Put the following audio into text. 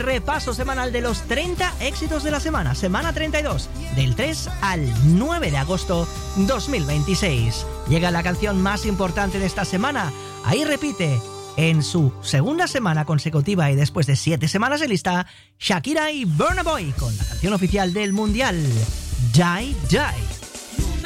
repaso semanal de los 30 éxitos de la semana, semana 32, del 3 al 9 de agosto 2026. Llega la canción más importante de esta semana. Ahí repite, en su segunda semana consecutiva y después de 7 semanas de lista, Shakira y Burna Boy con la canción oficial del Mundial, Die Die.